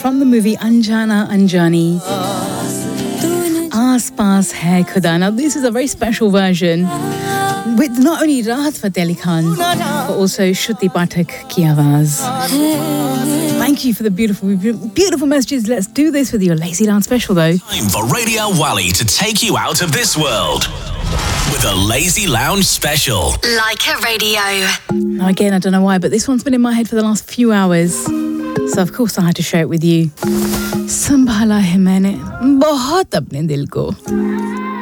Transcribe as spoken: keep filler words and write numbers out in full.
from the movie Anjana Anjani. Aas Paas Hai Khuda. Now this is a very special version with not only Rahat Fateh Ali Khan but also Shruti Pathak ki awaaz. Thank you for the beautiful, beautiful messages. Let's do this with your Lazy Lounge special though. Time for Radio Wally to take you out of this world with a Lazy Lounge special. Like a Radio. Now again, I don't know why, but this one's been in my head for the last few hours. So of course I had to share it with you. संभाला है मैंने बहुत अपने दिल को.